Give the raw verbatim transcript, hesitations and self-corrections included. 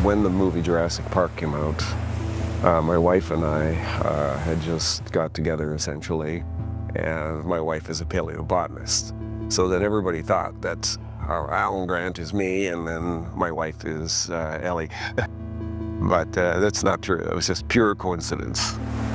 when the movie Jurassic Park came out, uh, my wife and I uh, had just got together essentially, and my wife is a paleobotanist. So that everybody thought that uh, Alan Grant is me, and then my wife is uh, Ellie. But uh, that's not true. It was just pure coincidence.